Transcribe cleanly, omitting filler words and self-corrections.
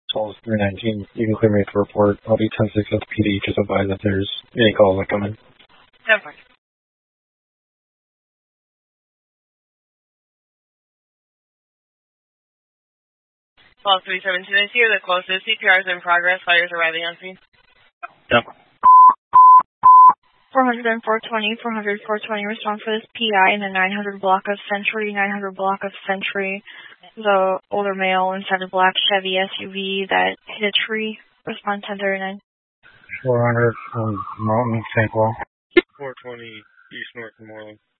Calls 319. You can clear me for report. I'll be 10-6 at the PD. Just advise if there's any calls that come in. 10-4. Call 317 is here. The closest. CPR is in progress. Fires arriving on scene. Yep. 400 and 420, 400, 420, respond for this PI in the 900 block of Century, 900 block of Century. The older male inside a black Chevy SUV that hit a tree. Respond 1039. 400 from Mountain, St. Paul. 420 East North Moreland.